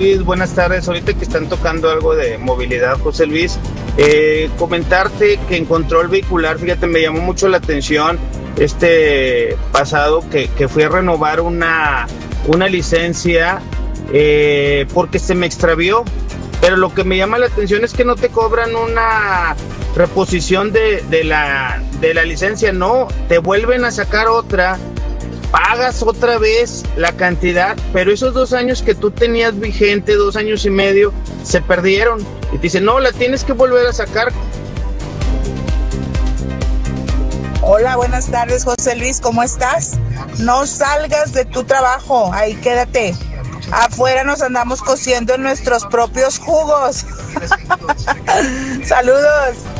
Luis, buenas tardes. Ahorita que están tocando algo de movilidad, José Luis, comentarte que en control vehicular, fíjate, me llamó mucho la atención pasado que fui a renovar una licencia porque se me extravió, pero lo que me llama la atención es que no te cobran una reposición de la licencia, no, te vuelven a sacar otra, pagas otra vez la cantidad, pero esos 2 años que tú tenías vigente, 2 años y medio, se perdieron. Y te dicen, no, la tienes que volver a sacar. Hola, buenas tardes, José Luis, ¿cómo estás? No salgas de tu trabajo, ahí quédate. Afuera nos andamos cociendo en nuestros propios jugos. Saludos.